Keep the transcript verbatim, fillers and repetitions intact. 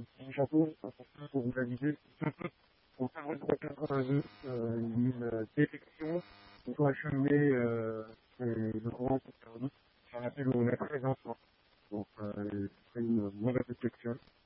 petit chapeau, pour vous aviser, pour faire votre quatre-vingt-dix, euh, une détection, il faut acheminer euh, le courant pour faire ça rappelle au mètre très enfant. Donc, euh, c'est une mauvaise détection.